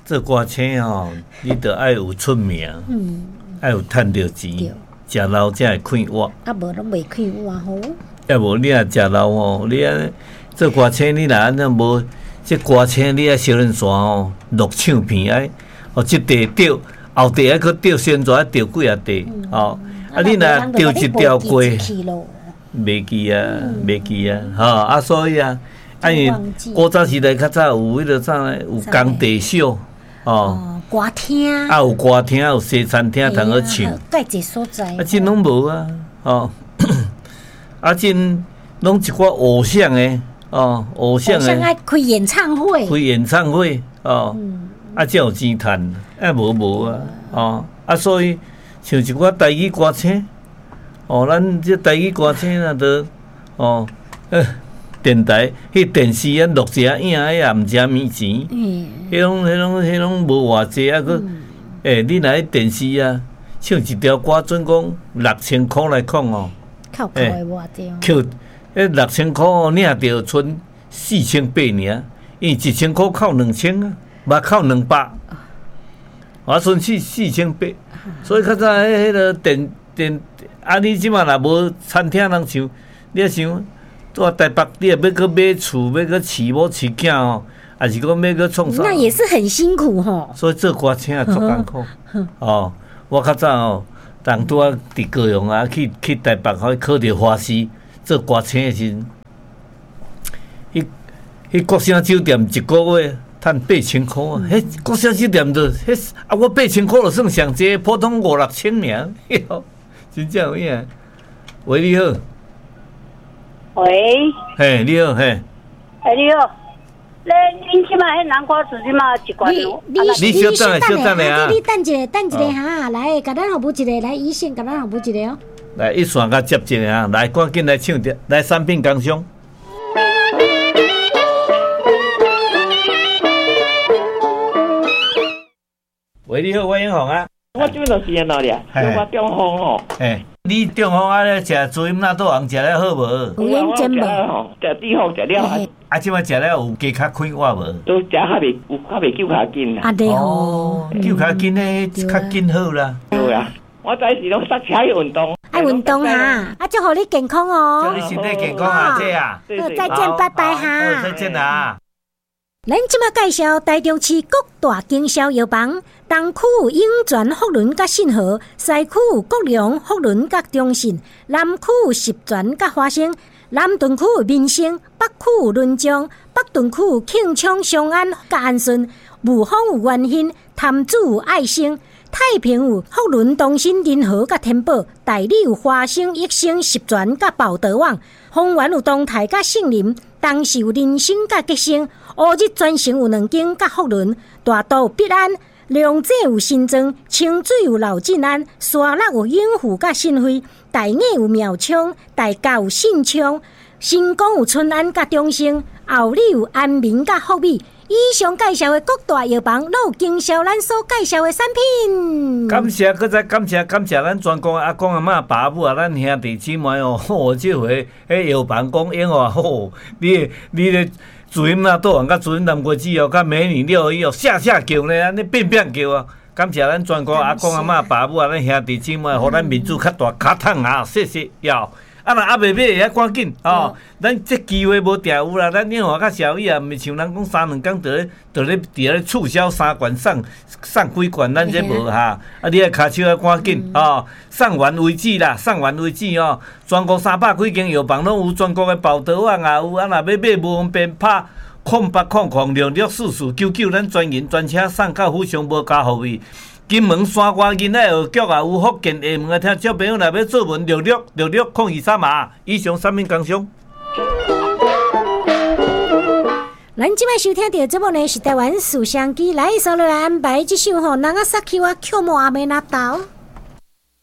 做歌星吼，你得爱有出名，爱有赚到钱，食老才会开活。 啊，无拢袂开活吼。 要无你啊食老吼，你啊做歌星，你若安尼无，这歌星你啊小人山吼，录唱片哎，哦，即地钓，后地还佫钓宣传，钓几啊地哦。啊，你若钓一条过，袂记啊，袂记啊，吼啊，所以啊，因古早时代较早有迄个啥呢？有工地秀。哦， 歌厅啊，有歌厅，有西餐厅，通好唱。 介济所在。 啊，真拢无啊，哦，啊，真拢一寡偶像诶，哦，偶像诶。 爱开演唱会。 开演唱会，哦，啊，才有钱赚，啊，无啊，哦，啊，所以像一寡台语歌星，哦，咱这台语歌星啊，都，哦，电台、迄电视啊，录一下影，迄也毋食米钱。迄拢无偌济啊！佮你若迄电视啊，唱一条歌，准讲6000块来讲哦。 靠靠的偌济哦。 扣6000块哦，你也着剩4800尔，因为1000块扣2000啊，嘛扣200，我剩4800。所以较早迄个电啊，你即马若无餐厅人想，你也想。在台北，你也要去买厝，要去饲某饲囝哦，还是讲要去创啥？ 那也是很辛苦吼。 所以做歌星也足艰苦哦。我较早哦，当拄啊伫高雄啊，去台北考着花师做歌星的时阵，迄国声酒店一个月赚8000块啊！迄国声酒店就迄啊，我8000块就算上济，普通5、6千尔，真正有影。喂，你好。 喂， 嘿，你好，嘿， 你好，恁即马迄南瓜子即马一罐哦。 你小等下啊！ 你等一下哈，来，甲咱服务一个，来一线，甲咱服务一个哦。 来，一线甲接一个啊！来，赶紧来唱着，来产品工商。喂，你好，我英雄啊！ 我这边就是安那俩，我中风吼。 嘿，你中风啊？咧食猪胗仔肚红食了好无？ 有认真无？ 食地方食了。 啊，即摆食了有加较快活无？ 都食较袂救较紧啦。 啊对吼， 救较紧诶，较紧好啦。 对啊，我早时拢塞车去运动。 爱运动哈，啊，祝福你健康哦。 祝你身体健康啊，姐啊！ 好，再见，拜拜哈。 再见啊！ 咱即马介绍台中市各大经销药房，东区永泉福伦甲信和，西区国良福伦甲中信，南区十全甲华兴，南屯区民生，北区仑江，北屯区庆昌商安甲安顺，武丰有元兴，潭子有爱生，太平有福伦东新仁和甲天宝，大理有华兴益生十全甲宝德旺，丰原有东泰甲杏林，东市有人生甲吉生，乌日专线有2间甲福伦，大道有必安，龙井有新庄，清水有老进安，沙鹿有永富甲新辉，大雅有苗昌，大甲有信昌，新光有春安甲中兴，后里有安民甲福美。以上介绍的各大药房，都有经销咱所介绍的产品。 感谢，搁再感谢咱全国阿公阿嬷、爸母啊，咱兄弟姊妹哦。这回迄药房讲用哦，好，你咧主音啊，倒行甲主音南瓜子哦，甲美女料理哦，下叫咧，安尼变叫啊！感谢咱全国阿公阿嬷、爸母啊，咱兄弟姊妹，互咱民主较大卡通啊，谢谢要。啊，若还袂买，也赶紧哦！咱这机会无定有啦，咱另外较小意啊，毋是像人讲3、2工就咧伫咧促销3罐送几罐，咱这无哈。啊，你个骹手要赶紧哦，送完为止啦，送完为止哦。全国300几间药房拢有，全国的宝德旺啊有，啊若要买无方便拍0800664499，咱专营专车送到府上无加服务。金门山瓜囡仔学局啊，有福建厦门的听小朋友若要做文660223嘛，以上产品工商。 咱即摆收听到节目呢是台湾树香机来，所来安排这首吼，人啊杀去我曲木阿妹那刀。